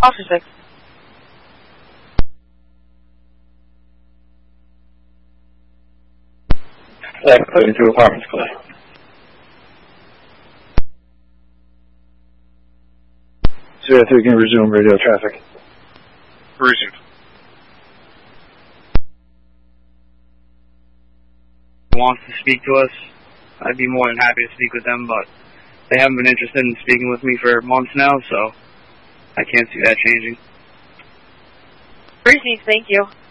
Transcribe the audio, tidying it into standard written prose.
Officer 6. Put into apartments, Clay. So we can resume radio traffic. Resume. Wants to speak to us, I'd be more than happy to speak with them, but they haven't been interested in speaking with me for months now, so I can't see that changing. Received, thank you.